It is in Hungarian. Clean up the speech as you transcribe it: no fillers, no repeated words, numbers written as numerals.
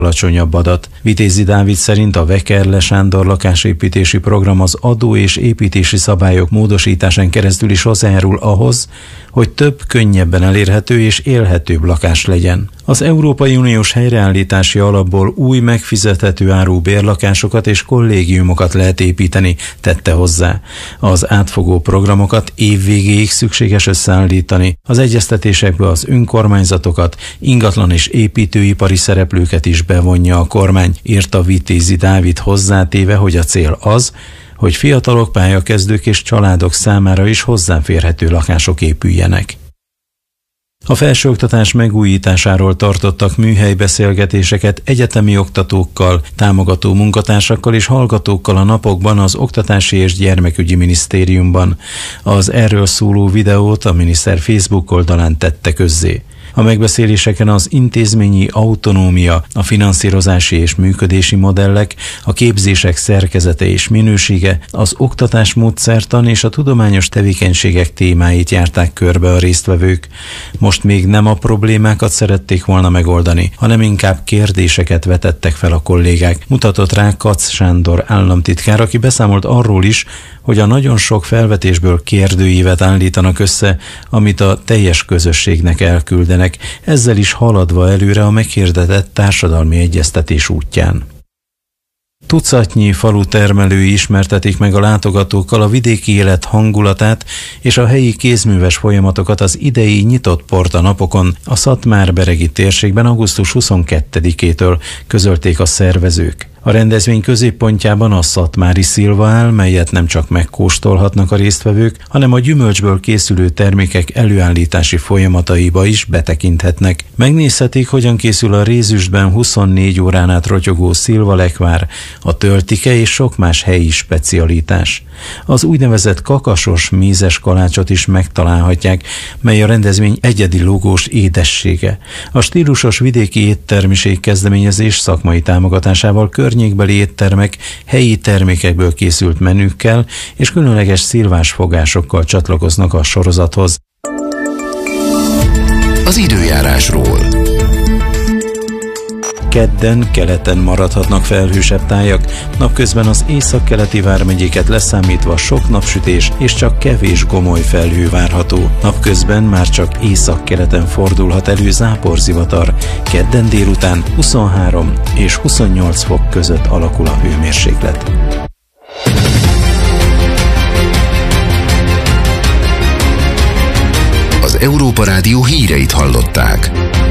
alacsonyabb adat. Vitézi Dávid szerint a Vekerle Sándor lakásépítési program az adó és építési szabályok módosításán keresztül is hozzájárul ahhoz, hogy több, könnyebben elérhető és élhetőbb lakás legyen. Az Európai Uniós helyreállítási alapból új megfizethető áru bérlakásokat és kollégiumokat lehet építeni, tette hozzá. Az átfogó programokat év végéig szükséges összeállítani. Az egyeztetésekbe az önkormányzatokat, ingatlan és építőipari szereplőket is bevonja a kormány, írta Vitézi Dávid hozzátéve, hogy a cél az, hogy fiatalok, pályakezdők és családok számára is hozzáférhető lakások épüljenek. A felsőoktatás megújításáról tartottak műhelybeszélgetéseket egyetemi oktatókkal, támogató munkatársakkal és hallgatókkal a napokban az Oktatási és Gyermekügyi Minisztériumban. Az erről szóló videót a miniszter Facebook oldalán tette közzé. A megbeszéléseken az intézményi autonómia, a finanszírozási és működési modellek, a képzések szerkezete és minősége, az oktatás módszertan és a tudományos tevékenységek témáit járták körbe a résztvevők. Most még nem a problémákat szerették volna megoldani, hanem inkább kérdéseket vetettek fel a kollégák, mutatott rá Katz Sándor államtitkár, aki beszámolt arról is, hogy a nagyon sok felvetésből kérdőívet állítanak össze, amit a teljes közösségnek elküldenek, ezzel is haladva előre a meghirdetett társadalmi egyeztetés útján. Tucatnyi falu termelői ismertetik meg a látogatókkal a vidéki élet hangulatát és a helyi kézműves folyamatokat az idei nyitott porta napokon a Szatmár-beregi térségben augusztus 22-től, közölték a szervezők. A rendezvény középpontjában a szatmári szilva áll, melyet nem csak megkóstolhatnak a résztvevők, hanem a gyümölcsből készülő termékek előállítási folyamataiba is betekinthetnek. Megnézhetik, hogyan készül a rézüstben 24 órán át rotyogó szilvalekvár, a töltike és sok más helyi specialitás. Az úgynevezett kakasos mézes kalácsot is megtalálhatják, mely a rendezvény egyedi logós édessége. A stílusos vidéki éttermiség kezdeményezés szakmai támogatásával környékbeli éttermek helyi termékekből készült menükkel és különleges szilvás fogásokkal csatlakoznak a sorozathoz. Az időjárásról. Kedden keleten maradhatnak felhősebb tájak, napközben az északkeleti vármegyéket leszámítva sok napsütés és csak kevés gomoly felhő várható. Napközben már csak északkeleten fordulhat elő záporzivatar, kedden délután 23 és 28 fok között alakul a hőmérséklet. Az Európa Rádió híreit hallották.